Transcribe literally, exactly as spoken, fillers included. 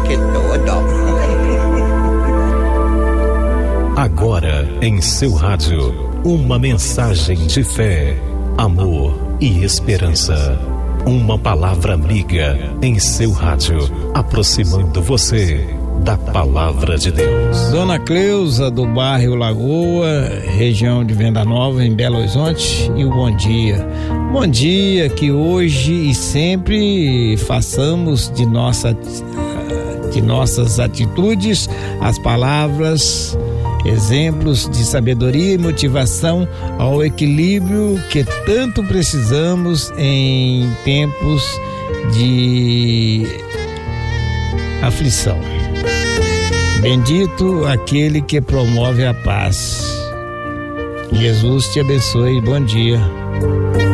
que tudo. Agora em seu rádio, uma mensagem de fé, amor e esperança. Uma palavra amiga em seu rádio, aproximando você da palavra de Deus. Dona Cleusa, do bairro Lagoa, região de Venda Nova, em Belo Horizonte, e o bom dia. Bom dia, que hoje e sempre façamos de, nossa, de nossas atitudes as palavras, exemplos de sabedoria e motivação ao equilíbrio que tanto precisamos em tempos de aflição. Bendito aquele que promove a paz. Jesus te abençoe. Bom dia.